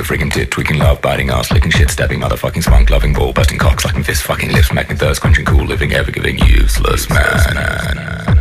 friggin' tit, tweaking love, biting ass, licking shit, stabbing motherfucking spunk, loving ball, busting cock, sucking fist, fucking lips, making thirst, quenching cool, living, ever giving, useless man.